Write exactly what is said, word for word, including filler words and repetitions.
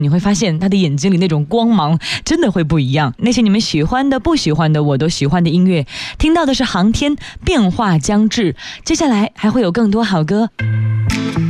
你会发现他的眼睛里那种光芒真的会不一样。那些你们喜欢的不喜欢的我都喜欢的音乐，听到的是航天变化将至，接下来还会有更多好歌。